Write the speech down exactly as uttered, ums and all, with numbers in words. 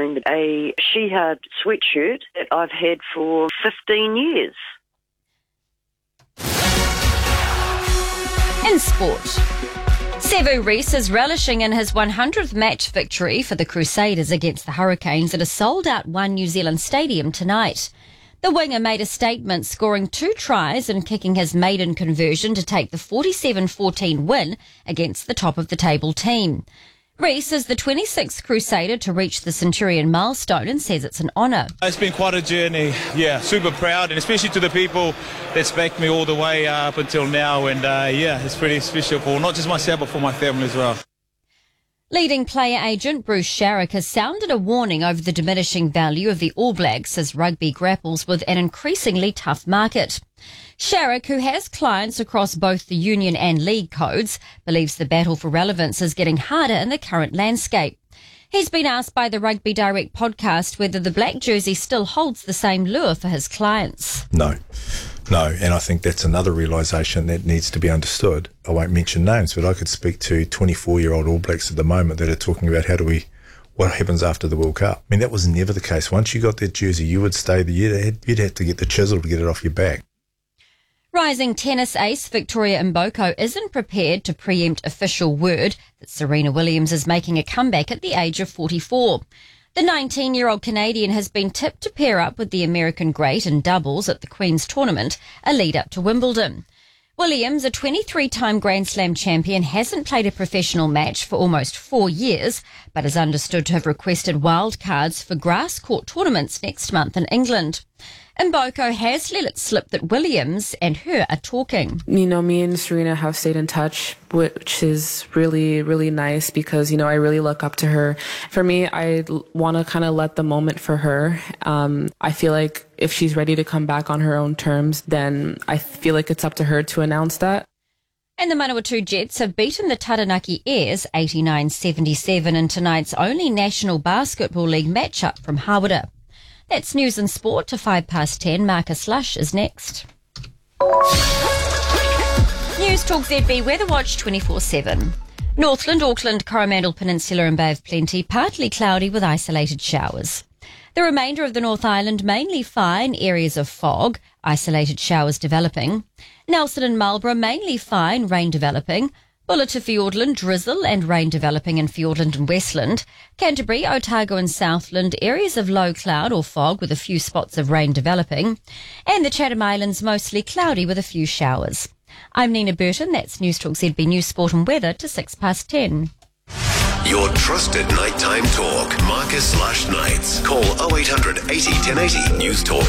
remember a Shihad sweatshirt that I've had for fifteen years. In sport, Sevu Reece is relishing in his one hundredth match victory for the Crusaders against the Hurricanes at a sold-out One New Zealand Stadium tonight. The winger made a statement, scoring two tries and kicking his maiden conversion to take the forty-seven fourteen win against the top-of-the-table team. Reece is the twenty-sixth Crusader to reach the Centurion milestone and says it's an honour. It's been quite a journey, yeah, super proud, and especially to the people that's backed me all the way uh, up until now, and uh, yeah, it's pretty special for not just myself but for my family as well. Leading player agent Bruce Sharrock has sounded a warning over the diminishing value of the All Blacks as rugby grapples with an increasingly tough market. Sharrock, who has clients across both the union and league codes, believes the battle for relevance is getting harder in the current landscape. He's been asked by the Rugby Direct podcast whether the black jersey still holds the same lure for his clients. No, no, and I think that's another realisation that needs to be understood. I won't mention names, but I could speak to twenty-four-year-old All Blacks at the moment that are talking about how do we, what happens after the World Cup. I mean, that was never the case. Once you got that jersey, you would stay there. You'd, you'd have to get the chisel to get it off your back. Rising tennis ace Victoria Mboko isn't prepared to preempt official word that Serena Williams is making a comeback at the age of forty-four. The nineteen-year-old Canadian has been tipped to pair up with the American great in doubles at the Queen's Tournament, a lead-up to Wimbledon. Williams, a twenty-three-time Grand Slam champion, hasn't played a professional match for almost four years, but is understood to have requested wildcards for grass court tournaments next month in England. Mboko has let it slip that Williams and her are talking. You know, me and Serena have stayed in touch, which is really, really nice because, you know, I really look up to her. For me, I want to kind of let the moment for her. Um, I feel like if she's ready to come back on her own terms, then I feel like it's up to her to announce that. And the Manawatu Jets have beaten the Taranaki Airs eighty-nine seventy-seven in tonight's only National Basketball League matchup from Hawera. That's news and sport to five past ten. Marcus Lush is next. News Talk Z B Weather Watch twenty-four seven. Northland, Auckland, Coromandel Peninsula and Bay of Plenty, partly cloudy with isolated showers. The remainder of the North Island mainly fine, areas of fog, isolated showers developing. Nelson and Marlborough mainly fine, rain developing. Buller to Fiordland, drizzle and rain developing in Fiordland and Westland. Canterbury, Otago and Southland, areas of low cloud or fog with a few spots of rain developing. And the Chatham Islands mostly cloudy with a few showers. I'm Nina Burton, that's News Talk Z B News Sport and Weather to six past ten. Your trusted nighttime talk, Marcus Lush Nights. Call oh eight hundred eighty ten eighty. News Talk